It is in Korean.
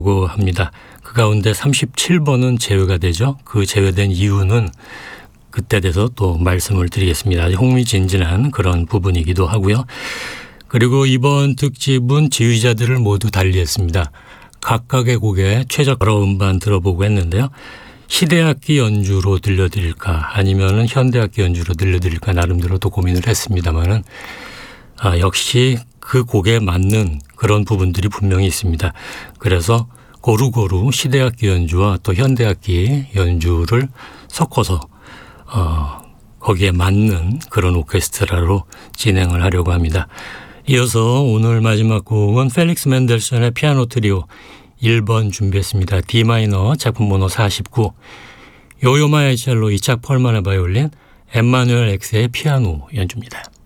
합니다. 그 가운데 37번은 제외가 되죠. 그 제외된 이유는 그때 돼서 또 말씀을 드리겠습니다. 아주 흥미진진한 그런 부분이기도 하고요. 그리고 이번 특집은 지휘자들을 모두 달리했습니다. 각각의 곡에 최적 여러 음반 들어보고 했는데요. 시대악기 연주로 들려드릴까 아니면은 현대악기 연주로 들려드릴까 나름대로 또 고민을 했습니다만은 역시 그 곡에 맞는 그런 부분들이 분명히 있습니다. 그래서 고루고루 시대악기 연주와 또 현대악기 연주를 섞어서 거기에 맞는 그런 오케스트라로 진행을 하려고 합니다. 이어서 오늘 마지막 곡은 펠릭스 맨델슨의 피아노 트리오 1번 준비했습니다. D마이너 작품 번호 49 요요마의 첼로 2차 펄만의 바이올린 엠마누엘 엑스의 피아노 연주입니다.